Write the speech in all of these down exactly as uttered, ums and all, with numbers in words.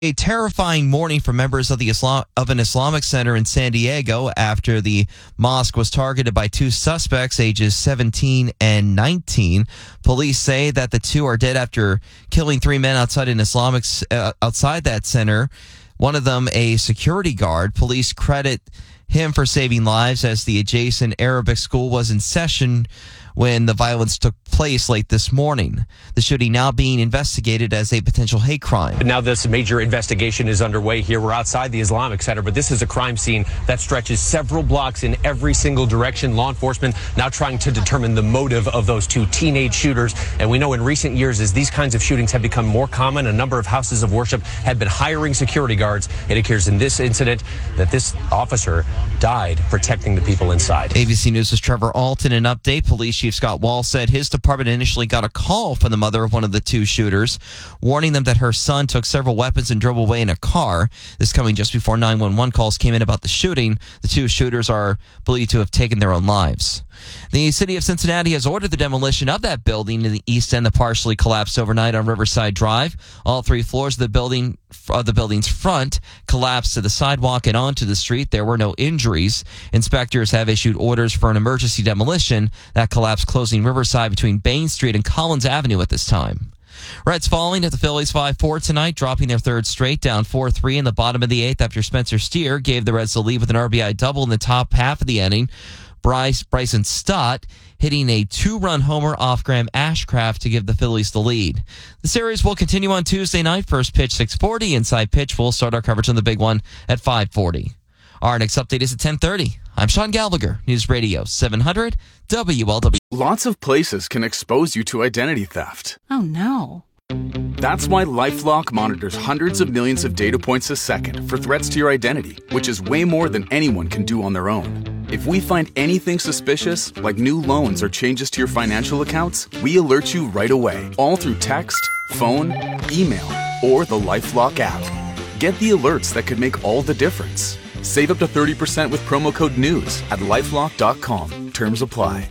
A terrifying morning for members of the Islam of an Islamic center in San Diego after the mosque was targeted by two suspects ages seventeen and nineteen. Police say that the two are dead after killing three men outside an Islamic uh, outside that center. One of them a security guard. Police credit him for saving lives as the adjacent Arabic school was in session when the violence took place late this morning. The shooting now being investigated as a potential hate crime. Now this major investigation is underway here. We're outside the Islamic Center, but this is a crime scene that stretches several blocks in every single direction. Law enforcement now trying to determine the motive of those two teenage shooters. And we know in recent years, as these kinds of shootings have become more common, a number of houses of worship had been hiring security guards. It appears in this incident that this officer died protecting the people inside. A B C News' Trevor Alton. An update. Police Chief Scott Wall said his department initially got a call from the mother of one of the two shooters, warning them that her son took several weapons and drove away in a car. This coming just before nine one one calls came in about the shooting. The two shooters are believed to have taken their own lives. The city of Cincinnati has ordered the demolition of that building in the east end that partially collapsed overnight on Riverside Drive. All three floors of the building of the building's front collapsed to the sidewalk and onto the street. There were no injuries. Inspectors have issued orders for an emergency demolition. That collapse closing Riverside between Bain Street and Collins Avenue at this time. Reds falling at the Phillies five four tonight, dropping their third straight, down four three in the bottom of the eighth after Spencer Steer gave the Reds the lead with an R B I double in the top half of the inning. Bryce Bryson Stott hitting a two-run homer off Graham Ashcraft to give the Phillies the lead. The series will continue on Tuesday night. First pitch six forty. Inside pitch. We'll start our coverage on the big one at five forty. Our next update is at ten thirty. I'm Sean Gallagher, News Radio seven hundred W L W. Lots of places can expose you to identity theft. Oh, no. That's why LifeLock monitors hundreds of millions of data points a second for threats to your identity, which is way more than anyone can do on their own. If we find anything suspicious, like new loans or changes to your financial accounts, we alert you right away, all through text, phone, email, or the LifeLock app. Get the alerts that could make all the difference. Save up to thirty percent with promo code NEWS at lifelock dot com. Terms apply.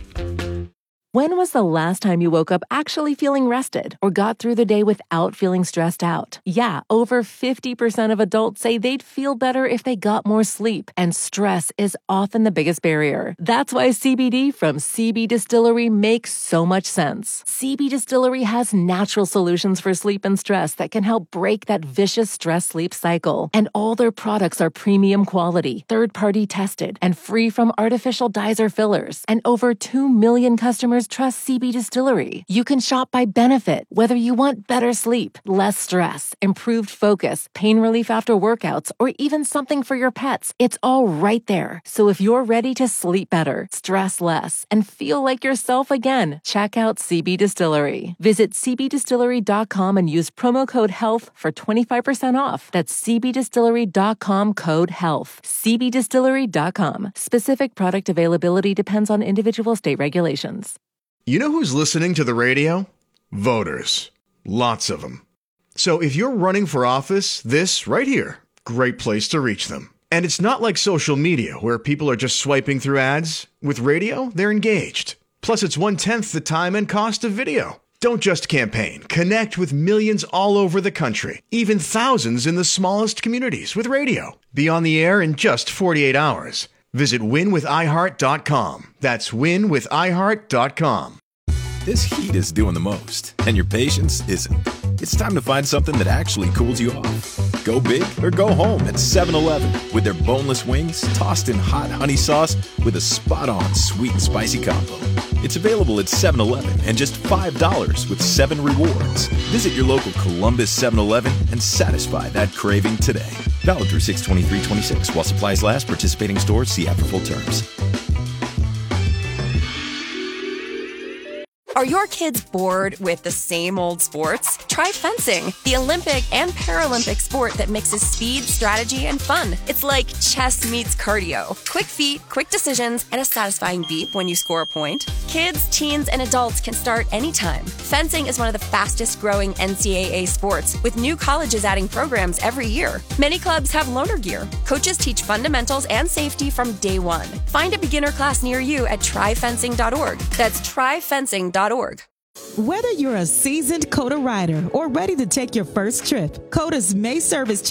When was the last time you woke up actually feeling rested or got through the day without feeling stressed out? Yeah, over fifty percent of adults say they'd feel better if they got more sleep, and stress is often the biggest barrier. That's why C B D from C B Distillery makes so much sense. C B Distillery has natural solutions for sleep and stress that can help break that vicious stress-sleep cycle. And all their products are premium quality, third-party tested, and free from artificial dyes or fillers. And over two million customers trust C B Distillery. You can shop by benefit, whether you want better sleep, less stress, improved focus, pain relief after workouts, or even something for your pets. It's all right there. So if you're ready to sleep better, stress less, and feel like yourself again, check out C B Distillery. Visit c b distillery dot com and use promo code HEALTH for twenty-five percent off. That's c b distillery dot com code HEALTH. c b distillery dot com. Specific product availability depends on individual state regulations. You know who's listening to the radio? Voters. Lots of them. So if you're running for office, this right here, great place to reach them. And it's not like social media where people are just swiping through ads. With radio, they're engaged. Plus, it's one-tenth the time and cost of video. Don't just campaign. Connect with millions all over the country, even thousands in the smallest communities with radio. Be on the air in just forty-eight hours. Visit win with i heart dot com. That's win with i heart dot com. This heat is doing the most, and your patience isn't. It's time to find something that actually cools you off. Go big or go home at seven eleven with their boneless wings tossed in hot honey sauce with a spot-on sweet and spicy combo. It's available at seven eleven and just five dollars with seven rewards. Visit your local Columbus seven eleven and satisfy that craving today. Valid through six twenty-three twenty-six while supplies last. Participating stores, see app for full terms. Are your kids bored with the same old sports? Try fencing, the Olympic and Paralympic sport that mixes speed, strategy, and fun. It's like chess meets cardio. Quick feet, quick decisions, and a satisfying beep when you score a point. Kids, teens, and adults can start anytime. Fencing is one of the fastest growing N C double A sports, with new colleges adding programs every year. Many clubs have loaner gear. Coaches teach fundamentals and safety from day one. Find a beginner class near you at try fencing dot org. That's try fencing dot org. Whether you're a seasoned COTA rider or ready to take your first trip, COTA's May service